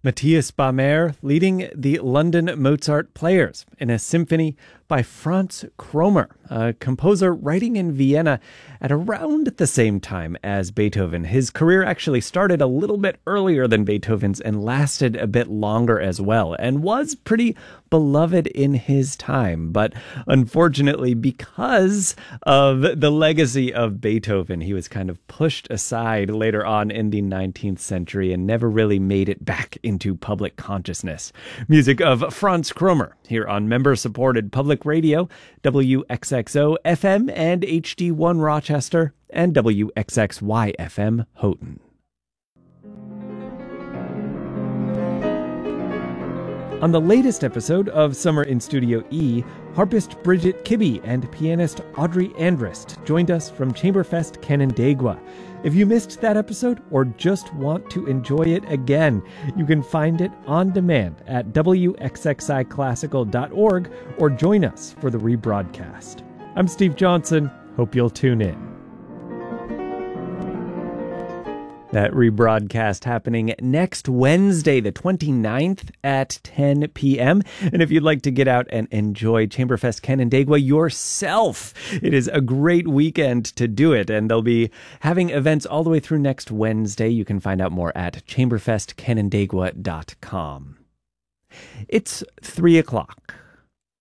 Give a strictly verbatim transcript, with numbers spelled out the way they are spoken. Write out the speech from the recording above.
Matthias Bamert leading the London Mozart Players in a symphony by Franz Kromer, a composer writing in Vienna at around the same time as Beethoven. His career actually started a little bit earlier than Beethoven's and lasted a bit longer as well, and was pretty beloved in his time. But unfortunately, because of the legacy of Beethoven, he was kind of pushed aside later on in the nineteenth century and never really made it back into public consciousness. Music of Franz Kromer here on member-supported public radio, W X X O F M and H D one Rochester, and W X X Y F M Houghton. On the latest episode of Summer in Studio E, harpist Bridget Kibbe and pianist Audrey Andrist joined us from Chamberfest Canandaigua. If you missed that episode or just want to enjoy it again, you can find it on demand at W X X I classical dot org or join us for the rebroadcast. I'm Steve Johnson. Hope you'll tune in. That rebroadcast happening next Wednesday, the twenty-ninth at ten p.m. And if you'd like to get out and enjoy Chamberfest Canandaigua yourself, it is a great weekend to do it. And they'll be having events all the way through next Wednesday. You can find out more at chamberfest canandaigua dot com. It's three o'clock.